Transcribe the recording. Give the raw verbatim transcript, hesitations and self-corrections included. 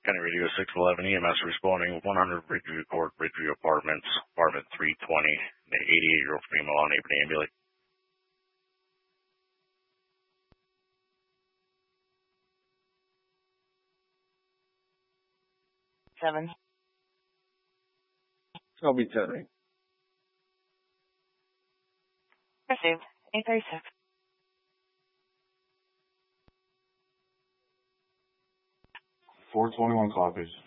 County Radio six eleven E M S responding one hundred Bridgeview Court, Bridgeview Apartments, apartment three twenty, the eighty-eight-year-old female unable to ambulate. Seven. I'll be ten. Received. eight thirty-six. four twenty-one copies.